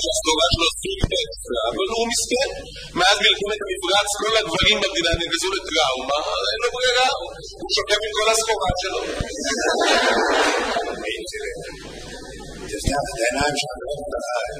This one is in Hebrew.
שהסחורה שלו סופר, אבל הוא מסכן. מאז מלחמת המפרץ כל הגברים במדינה נגזו לטראומה, אין לו ברירה, הוא שוקם עם כל הסחורה שלו. תפתח את העיניים שלך,